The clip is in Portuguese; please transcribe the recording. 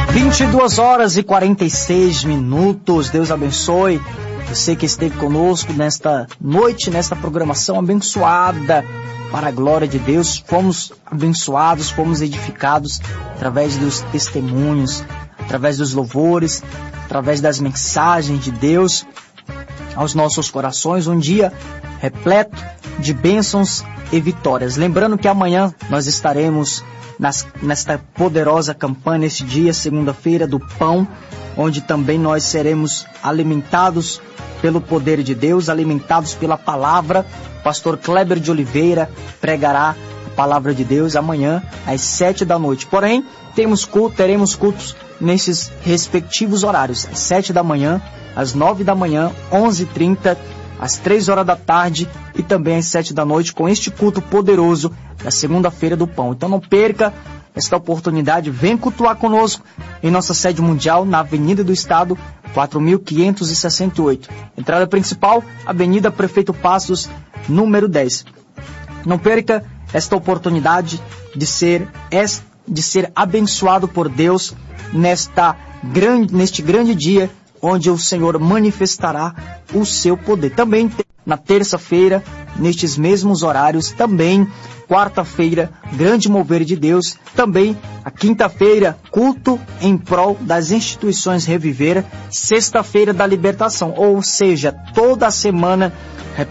22h46. Deus abençoe você que esteve conosco nesta noite, nesta programação abençoada para a glória de Deus. Fomos abençoados, fomos edificados através dos testemunhos, através dos louvores, através das mensagens de Deus aos nossos corações. Um dia repleto de bênçãos e vitórias. Lembrando que amanhã nós estaremos nesta poderosa campanha, nesse dia, segunda-feira do pão, onde também nós seremos alimentados pelo poder de Deus, alimentados pela palavra. O pastor Kleber de Oliveira pregará a palavra de Deus amanhã às 7 da noite. Porém, teremos cultos nesses respectivos horários, às 7 da manhã, às 9 da manhã, 11h30, às 3 horas da tarde e também às 7 da noite, com este culto poderoso da segunda-feira do pão. Então não perca esta oportunidade, vem cultuar conosco em nossa sede mundial, na Avenida do Estado, 4.568. Entrada principal, Avenida Prefeito Passos, número 10. Não perca esta oportunidade de ser abençoado por Deus neste grande dia, onde o Senhor manifestará o seu poder. Também na terça-feira, nestes mesmos horários, também quarta-feira, grande mover de Deus, também a quinta-feira, culto em prol das instituições Reviver, sexta-feira da libertação, ou seja, toda a semana